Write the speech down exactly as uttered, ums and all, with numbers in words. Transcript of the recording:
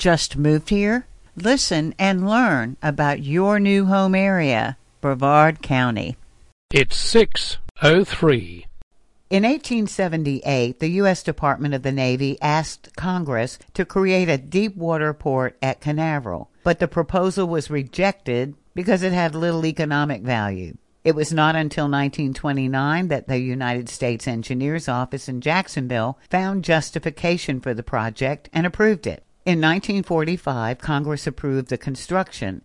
Just moved here? Listen and learn about your new home area, Brevard County. It's six oh three. In eighteen seventy-eight, the U S Department of the Navy asked Congress to create a deep water port at Canaveral, but the proposal was rejected because it had little economic value. It was not until nineteen twenty-nine that the United States Engineers Office in Jacksonville found justification for the project and approved it. In nineteen forty-five, Congress approved the construction,